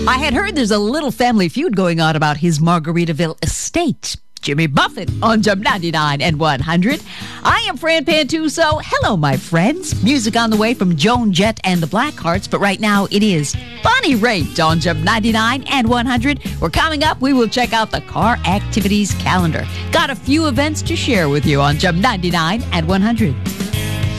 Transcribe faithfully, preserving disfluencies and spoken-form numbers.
I had heard there's a little family feud going on about his Margaritaville estate. Jimmy Buffett on Jump ninety-nine and one hundred. I am Fran Pantuso. Hello, my friends. Music on the way from Joan Jett and the Blackhearts, but right now it is Bonnie Raitt on Jump ninety-nine and one hundred. We're coming up. We will check out the car activities calendar. Got a few events to share with you on Jump ninety-nine and one hundred.